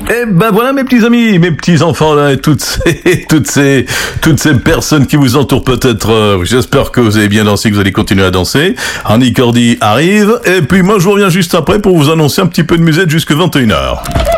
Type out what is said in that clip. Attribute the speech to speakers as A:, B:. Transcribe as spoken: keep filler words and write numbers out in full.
A: Eh ben voilà mes petits amis, mes petits enfants là, et toutes ces, toutes ces, toutes ces personnes qui vous entourent peut-être. Euh, j'espère que vous avez bien dansé, que vous allez continuer à danser. Annie Cordy arrive, et puis moi je vous reviens juste après pour vous annoncer un petit peu de musette jusqu'à vingt et une heures.